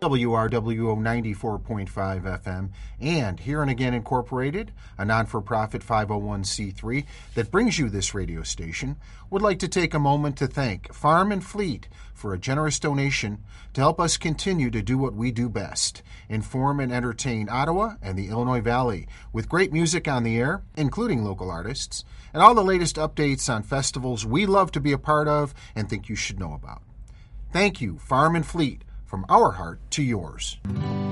WRWO 94.5 FM, and Here and Again Incorporated, a non-for-profit 501c3 that brings you this radio station, would like to take a moment to thank Farm and Fleet for a generous donation to help us continue to do what we do best, inform and entertain Ottawa and the Illinois Valley with great music on the air, including local artists, and all the latest updates on festivals we love to be a part of and think you should know about. Thank you, Farm and Fleet, from our heart to yours.